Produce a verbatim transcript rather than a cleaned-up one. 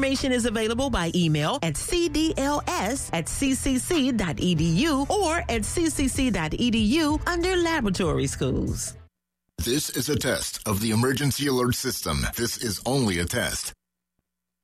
Information is available by email at c d l s at c c c dot e d u or at c c c dot e d u under Laboratory Schools. This is a test of the emergency alert system. This is only a test.